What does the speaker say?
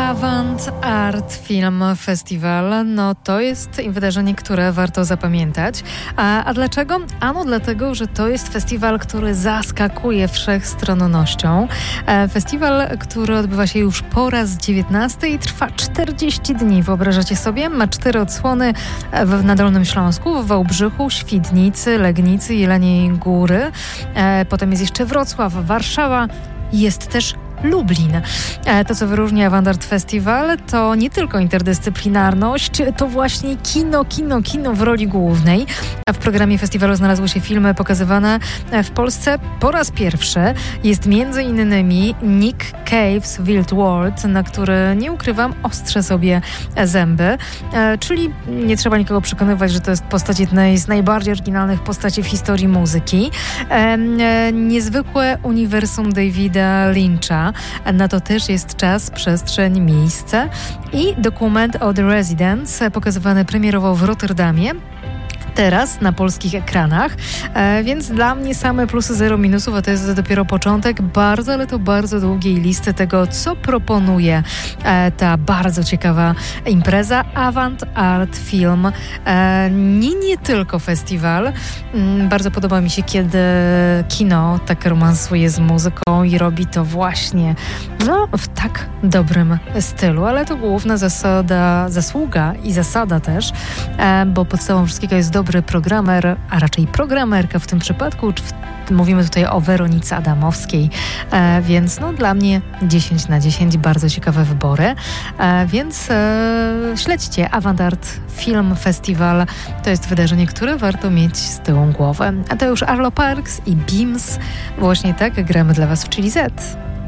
Avant Art Film Festival, no to jest wydarzenie, które warto zapamiętać. A dlaczego? Ano dlatego, że to jest festiwal, który zaskakuje wszechstronnością. Festiwal, który odbywa się już po raz 19 i trwa 40 dni. Wyobrażacie sobie? Ma 4 odsłony na Dolnym Śląsku, w Wałbrzychu, Świdnicy, Legnicy, Jeleniej Góry. Potem jest jeszcze Wrocław, Warszawa. Jest też Lublin. To, co wyróżnia Avant Art Festival, to nie tylko interdyscyplinarność, to właśnie kino w roli głównej. A w programie festiwalu znalazły się filmy pokazywane w Polsce po raz pierwszy. Jest między innymi Nick Cave's Wild World, na który, nie ukrywam, ostrzę sobie zęby. Czyli nie trzeba nikogo przekonywać, że to jest postać jednej z najbardziej oryginalnych postaci w historii muzyki. Niezwykłe uniwersum Davida Lyncha. Na to też jest czas, przestrzeń, miejsce i dokument o The Residents pokazywany premierowo w Rotterdamie. Teraz na polskich ekranach, więc dla mnie same plusy, zero minusów, a to jest dopiero początek bardzo, ale to bardzo długiej listy tego, co proponuje ta bardzo ciekawa impreza Avant Art Film. Nie tylko festiwal. Bardzo podoba mi się, kiedy kino tak romansuje z muzyką i robi to właśnie w tak dobrym stylu, ale to główna zasługa i zasada też, bo podstawą wszystkiego jest dobry programer, a raczej programerka w tym przypadku. Mówimy tutaj o Weronice Adamowskiej, więc dla mnie 10 na 10, bardzo ciekawe wybory, więc śledźcie Avant Art Film Festival. To jest wydarzenie, które warto mieć z tyłu głowy. A to już Arlo Parks i Beams. Właśnie tak gramy dla Was w Chili Z.